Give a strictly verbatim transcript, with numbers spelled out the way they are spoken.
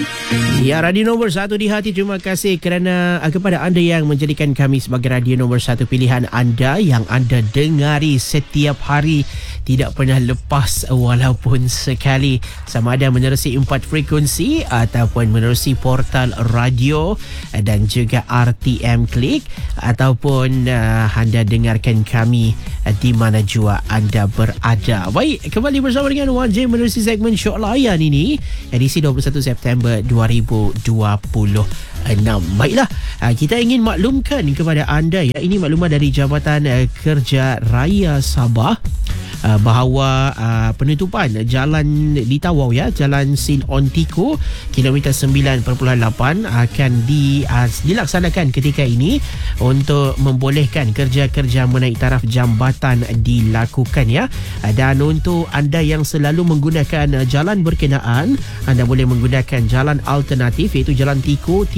Ya, radio nombor satu di hati. Terima kasih kerana uh, kepada anda yang menjadikan kami sebagai radio nombor satu pilihan anda yang anda dengari setiap hari, tidak pernah lepas walaupun sekali, sama ada menerusi empat frekuensi ataupun menerusi portal radio dan juga R T M Klik, ataupun uh, anda dengarkan kami uh, di mana jua anda berada. Baik, kembali bersama dengan Wan J menerusi segmen Syok Layan ini, edisi dua puluh satu September dua ribu dua puluh enam. Baiklah, kita ingin maklumkan kepada anda, ya, ini maklumat dari Jabatan Kerja Raya Sabah, bahawa uh, penutupan jalan di Tawau, ya, Jalan Sin On Tiku kilometer sembilan perpuluhan lapan akan di, uh, dilaksanakan ketika ini untuk membolehkan kerja-kerja menaik taraf jambatan dilakukan, ya. Dan untuk anda yang selalu menggunakan jalan berkenaan, anda boleh menggunakan jalan alternatif iaitu Jalan Tiku